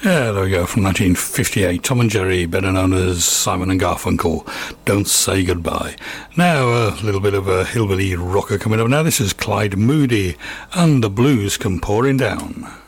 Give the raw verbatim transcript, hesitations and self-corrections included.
Yeah, there we go, from nineteen fifty-eight. Tom and Jerry, better known as Simon and Garfunkel, Don't Say Goodbye. Now, a little bit of a hillbilly rocker coming up now. This is Clyde Moody, and the blues come pouring down.